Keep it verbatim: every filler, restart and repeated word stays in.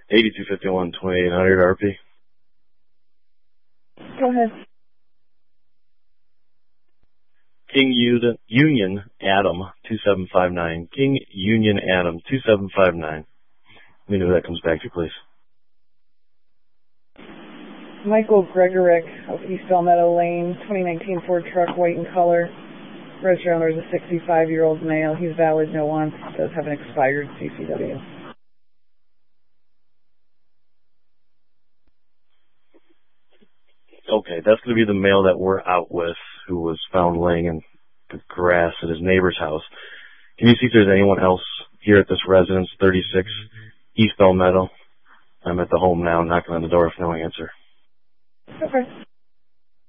eighty-two fifty-one, twenty-eight hundred R P. Go ahead. King Union, Union Adam, two seven five nine. King Union Adam, two seven five nine. Let me know who that comes back to, please. Michael Gregorick of East Meadow Lane, twenty nineteen Ford truck, white in color. Registered owner is a sixty-five-year-old male. He's valid, no wants. Does have an expired C C W. Okay, that's going to be the male that we're out with, who was found laying in the grass at his neighbor's house. Can you see if there's anyone else here at this residence, thirty-six East Meadow? I'm at the home now, knocking on the door if no answer. Okay.